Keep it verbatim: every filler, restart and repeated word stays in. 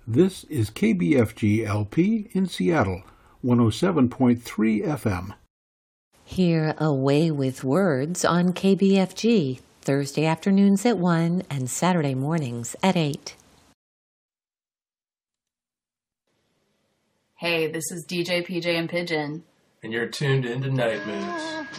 This is K B F G L P in Seattle, one oh seven point three F M. Hear Away with Words on K B F G, Thursday afternoons at one and Saturday mornings at eight. Hey, this is D J P J and Pigeon. And you're tuned into Night Moves.